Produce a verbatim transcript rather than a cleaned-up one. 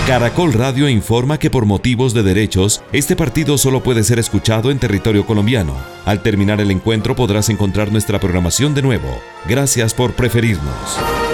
Caracol Radio informa que por motivos de derechos, este partido solo puede ser escuchado en territorio colombiano. Al terminar el encuentro podrás encontrar nuestra programación de nuevo. Gracias por preferirnos.